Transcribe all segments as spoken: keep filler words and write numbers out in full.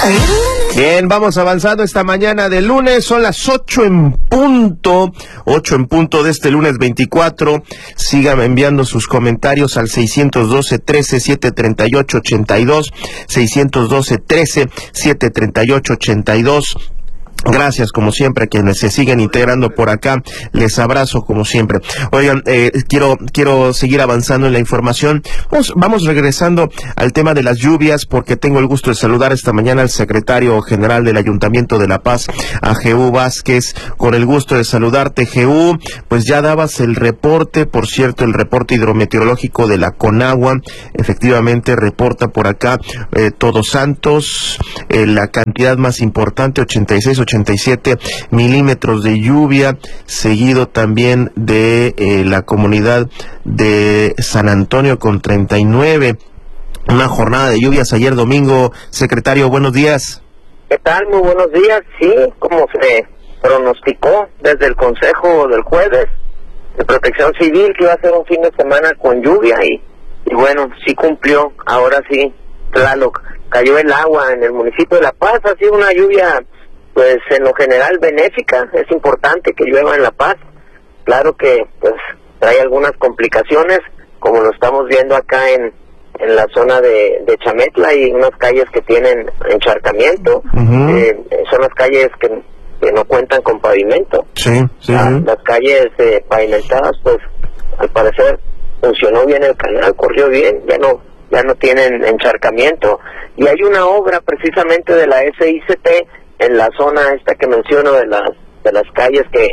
Bien, vamos avanzando esta mañana de lunes, son las ocho en punto, ocho en punto de este lunes veinticuatro. Sigan enviando sus comentarios al seiscientos doce, trece, setecientos treinta y ocho, ochenta y dos, seiscientos doce, trece, setecientos treinta y ocho, ochenta y dos. Gracias, como siempre, a quienes se siguen integrando por acá. Les abrazo, como siempre. Oigan, eh, quiero quiero seguir avanzando en la información. Vamos, vamos regresando al tema de las lluvias, porque tengo el gusto de saludar esta mañana al secretario general del Ayuntamiento de La Paz, a Jehú Vázquez. Con el gusto de saludarte, Jehú. Pues ya dabas el reporte, por cierto, el reporte hidrometeorológico de la Conagua. Efectivamente, reporta por acá eh, Todos Santos, eh, la cantidad más importante, ochenta y seis, ochenta y siete milímetros de lluvia, seguido también de eh, la comunidad de San Antonio con treinta y nueve. Una jornada de lluvias ayer domingo. Secretario, buenos días. ¿Qué tal? Muy buenos días. Sí, como se pronosticó desde el Consejo del jueves de Protección Civil, que iba a ser un fin de semana con lluvia, y, y bueno, sí cumplió. Ahora sí, Tlaloc, cayó el agua en el municipio de La Paz. Ha sido una lluvia, pues en lo general benéfica. Es importante que llueva en La Paz. Claro que pues trae algunas complicaciones, como lo estamos viendo acá en, en la zona de, de Chametla. Hay unas calles que tienen encharcamiento. Uh-huh. eh, son las calles que, que no cuentan con pavimento. Sí, sí. La, las calles eh, pavimentadas, pues al parecer funcionó bien el canal, corrió bien, ya no ya no tienen encharcamiento. Y hay una obra precisamente de la S I C T en la zona esta que menciono, de las de las calles que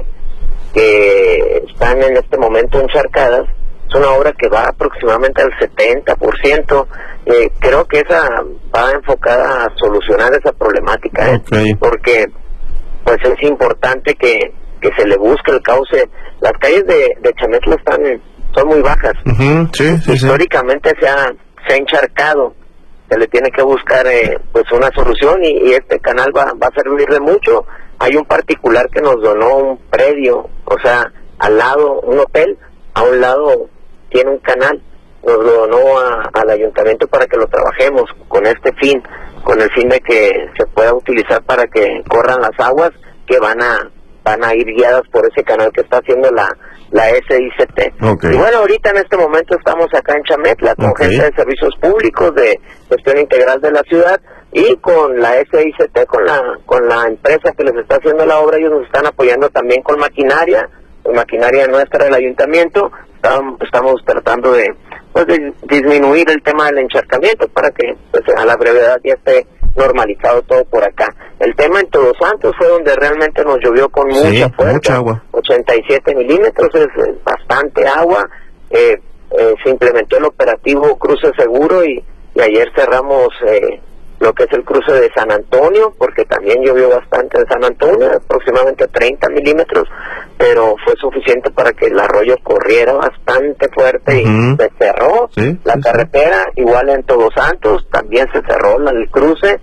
que están en este momento encharcadas. Es una obra que va aproximadamente al setenta por ciento. Eh, creo que esa va enfocada a solucionar esa problemática, ¿eh? Okay. Porque pues es importante que, que se le busque el cauce. Las calles de, de Chametla están son muy bajas. Uh-huh. Sí, sí, históricamente sí. se ha se ha encharcado. Se le tiene que buscar eh, pues una solución, y, y este canal va, va a servir de mucho. Hay un particular que nos donó un predio, o sea, al lado un hotel, a un lado tiene un canal. Nos lo donó a, al ayuntamiento para que lo trabajemos con este fin, con el fin de que se pueda utilizar para que corran las aguas que van a van a ir guiadas por ese canal que está haciendo la la S I C T. Okay. Y bueno, ahorita en este momento estamos acá en Chametla con okay. gente de servicios públicos, de gestión integral de la ciudad, y con la S I C T, con la con la empresa que les está haciendo la obra. Ellos nos están apoyando también con maquinaria, con maquinaria nuestra del ayuntamiento. Estamos, estamos tratando de, pues, de disminuir el tema del encharcamiento para que pues, a la brevedad ya esté normalizado todo por acá. El tema en Todos Santos fue donde realmente nos llovió con mucha sí, fuerza, mucha agua. ochenta y siete milímetros, es, es bastante agua. Eh, eh, se implementó el operativo Cruce Seguro, y, y ayer cerramos eh, lo que es el cruce de San Antonio, porque también llovió bastante en San Antonio, aproximadamente treinta milímetros, pero fue suficiente para que el arroyo corriera bastante fuerte. Uh-huh. Y se cerró sí, la sí, carretera, sí. Igual en Todos Santos también se cerró la, el cruce,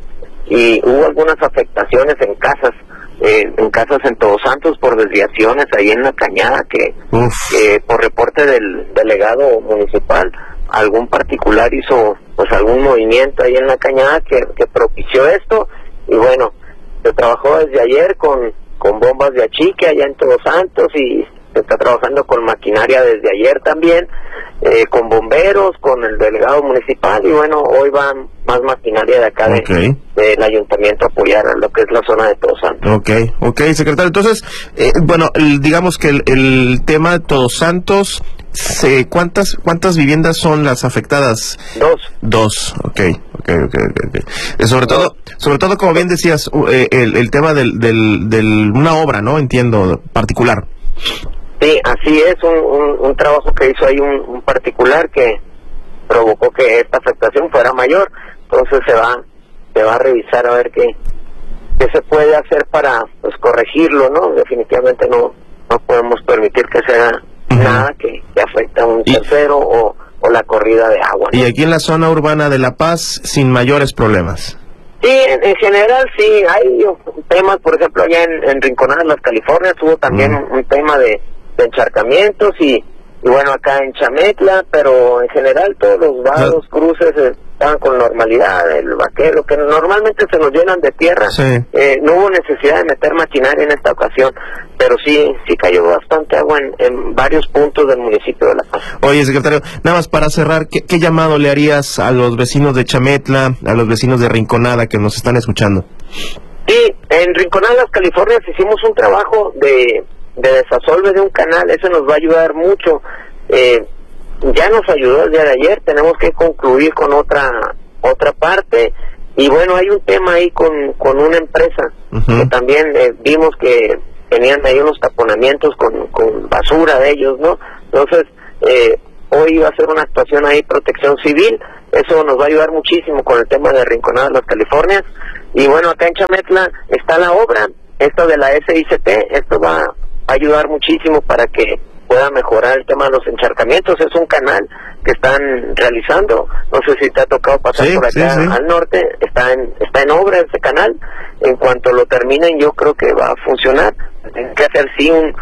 y hubo algunas afectaciones en casas, eh, en casas en Todos Santos por desviaciones ahí en la cañada, que, que por reporte del delegado municipal, algún particular hizo pues algún movimiento ahí en la cañada que, que propició esto. Y bueno, se trabajó desde ayer con, con bombas de achique allá en Todos Santos, y se está trabajando con maquinaria desde ayer también, eh, con bomberos, con el delegado municipal, y bueno, hoy va más maquinaria de acá okay. de, del ayuntamiento a apoyar a lo que es la zona de Todos Santos. Ok, ok, secretario. Entonces, eh, bueno, el, digamos que el, el tema de Todos Santos, se, ¿cuántas cuántas viviendas son las afectadas? Dos. Dos, ok, ok, ok, okay. Eh, sobre Dos. todo, sobre todo como bien decías, eh, el, el tema del, del, del, una obra, ¿no? Entiendo, particular. Sí, así es, un, un, un trabajo que hizo ahí un, un particular que provocó que esta afectación fuera mayor. Entonces se va se va a revisar a ver qué, qué se puede hacer para pues corregirlo, ¿no? Definitivamente no no podemos permitir que sea uh-huh. nada que, que afecte a un tercero o, o la corrida de agua, ¿no? Y aquí en la zona urbana de La Paz, sin mayores problemas. Sí, en, en general sí, hay temas, por ejemplo, allá en, en Rinconada, Las Californias, hubo también uh-huh. un, un tema de de encharcamientos, y, y bueno, acá en Chametla, pero en general todos los vados, cruces, eh, estaban con normalidad, el vaquero, que normalmente se nos llenan de tierra, sí. eh, no hubo necesidad de meter maquinaria en esta ocasión, pero sí, sí cayó bastante agua en, en varios puntos del municipio de La Paz. Oye, secretario, nada más para cerrar, ¿qué, qué llamado le harías a los vecinos de Chametla, a los vecinos de Rinconada que nos están escuchando? Sí, en Rinconada, Las Californias, hicimos un trabajo de, de desasolve de un canal, eso nos va a ayudar mucho. Eh, ya nos ayudó el día de ayer, tenemos que concluir con otra otra parte, y bueno, hay un tema ahí con, con una empresa, uh-huh. que también eh, vimos que tenían ahí unos taponamientos con, con basura de ellos, ¿no? Entonces, eh, hoy va a ser una actuación ahí, Protección Civil, eso nos va a ayudar muchísimo con el tema de Rinconada, Las Californias. Y bueno, acá en Chametla está la obra, esta de la S I C P, esto va a ayudar muchísimo para que pueda mejorar el tema de los encharcamientos. Es un canal que están realizando, no sé si te ha tocado pasar sí, por acá sí, sí. al norte, está en está en obra ese canal. En cuanto lo terminen, yo creo que va a funcionar. Tienen que hacer sí un,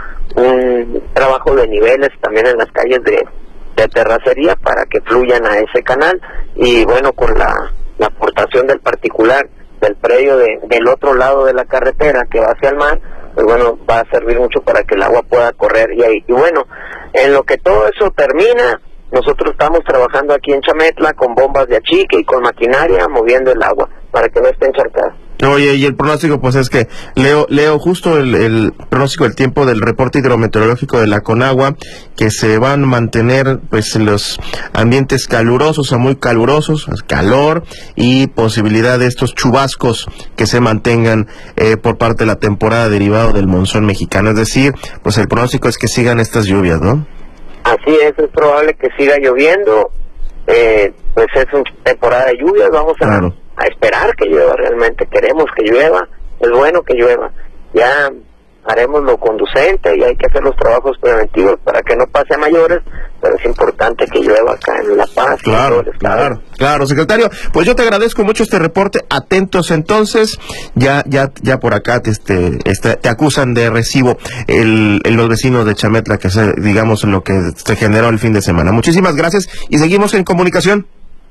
un trabajo de niveles también en las calles de, de terracería para que fluyan a ese canal, y bueno, con la, la aportación del particular del predio de, del otro lado de la carretera que va hacia el mar, pues bueno, va a servir mucho para que el agua pueda correr. Y, ahí, y bueno, en lo que todo eso termina, nosotros estamos trabajando aquí en Chametla con bombas de achique y con maquinaria moviendo el agua para que no esté encharcada. Oye, y el pronóstico, pues es que leo leo justo el, el pronóstico del tiempo del reporte hidrometeorológico de la Conagua, que se van a mantener pues los ambientes calurosos a muy calurosos, calor y posibilidad de estos chubascos que se mantengan eh, por parte de la temporada derivado del monzón mexicano. Es decir, pues el pronóstico es que sigan estas lluvias, ¿no? Así es, es probable que siga lloviendo, eh, pues es una temporada de lluvias, vamos a... Claro. a esperar que llueva realmente, queremos que llueva, es bueno que llueva, ya haremos lo conducente y hay que hacer los trabajos preventivos para que no pase a mayores, pero es importante que llueva acá en La Paz. Claro, claro, claro, secretario, pues yo te agradezco mucho este reporte, atentos entonces, ya ya ya por acá te, este, este, te acusan de recibo el, el, los vecinos de Chametla, que es, digamos, lo que se generó el fin de semana. Muchísimas gracias y seguimos en comunicación.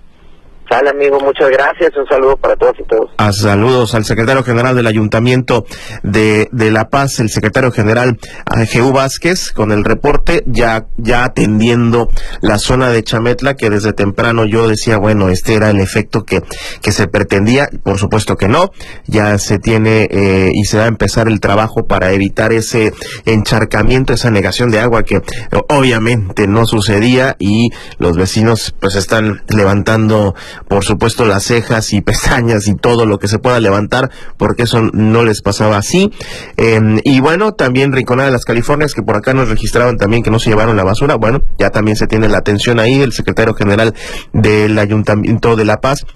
Sale, amigo, muchas gracias, un saludo para todos y todos. A saludos al secretario general del Ayuntamiento de, de La Paz, el secretario general Jehú Vázquez, con el reporte, ya ya atendiendo la zona de Chametla, que desde temprano yo decía, bueno, este era el efecto que, que se pretendía, por supuesto que no, ya se tiene eh, y se va a empezar el trabajo para evitar ese encharcamiento, esa negación de agua que obviamente no sucedía, y los vecinos pues están levantando, por supuesto, las cejas y pestañas y todo lo que se pueda levantar, porque eso no les pasaba así. Eh, y bueno, también Rinconada de Las Californias, que por acá nos registraban también que no se llevaron la basura. Bueno, ya también se tiene la atención ahí, el secretario general del Ayuntamiento de La Paz.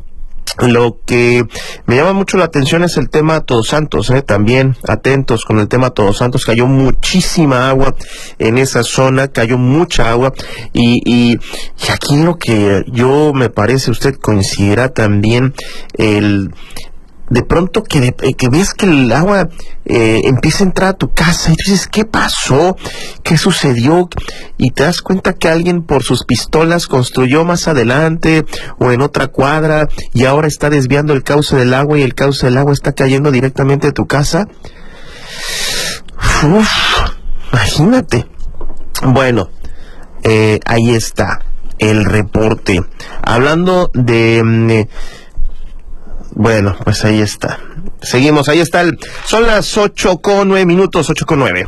Lo que me llama mucho la atención es el tema Todos Santos, ¿eh? También atentos con el tema Todos Santos, cayó muchísima agua en esa zona, cayó mucha agua, y, y, y aquí lo que yo me parece, usted coincidirá también, el... de pronto que, de, que ves que el agua eh, empieza a entrar a tu casa y dices, ¿qué pasó? ¿Qué sucedió? Y te das cuenta que alguien por sus pistolas construyó más adelante o en otra cuadra y ahora está desviando el cauce del agua, y el cauce del agua está cayendo directamente a tu casa. Uf, imagínate. Bueno, eh, ahí está el reporte. Hablando de... Eh, Bueno, pues ahí está. Seguimos, ahí está. El, son las ocho con nueve minutos, ocho con nueve.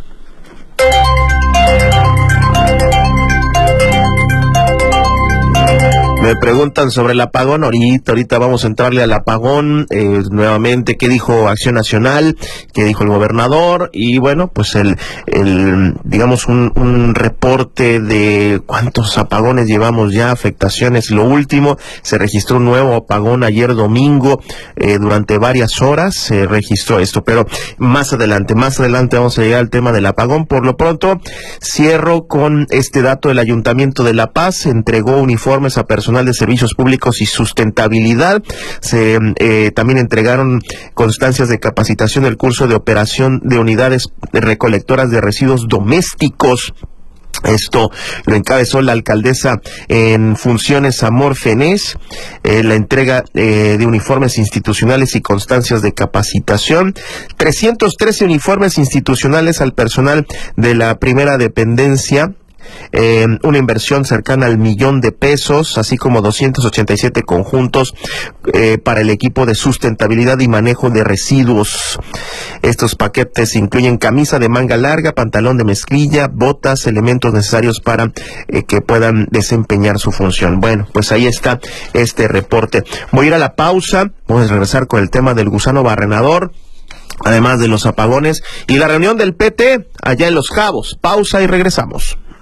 Me preguntan sobre el apagón, ahorita, ahorita vamos a entrarle al apagón, eh, nuevamente, qué dijo Acción Nacional, qué dijo el gobernador, y bueno, pues el, el digamos, un, un reporte de cuántos apagones llevamos ya, afectaciones. Lo último, se registró un nuevo apagón ayer domingo, eh, durante varias horas se registró esto, pero más adelante, más adelante vamos a llegar al tema del apagón. Por lo pronto, cierro con este dato. El Ayuntamiento de La Paz entregó uniformes a personas de Servicios Públicos y Sustentabilidad. Se eh, también entregaron constancias de capacitación del curso de operación de unidades recolectoras de residuos domésticos. Esto lo encabezó la alcaldesa en funciones Amor Fenés, eh, la entrega eh, de uniformes institucionales y constancias de capacitación, trescientos trece uniformes institucionales al personal de la primera dependencia, Eh, una inversión cercana al millón de pesos, así como doscientos ochenta y siete conjuntos eh, para el equipo de sustentabilidad y manejo de residuos. Estos paquetes incluyen camisa de manga larga, pantalón de mezclilla, botas, elementos necesarios para eh, que puedan desempeñar su función. Bueno, pues ahí está este reporte. Voy a ir a la pausa, vamos a regresar con el tema del gusano barrenador, además de los apagones y la reunión del P T allá en Los Cabos. Pausa y regresamos.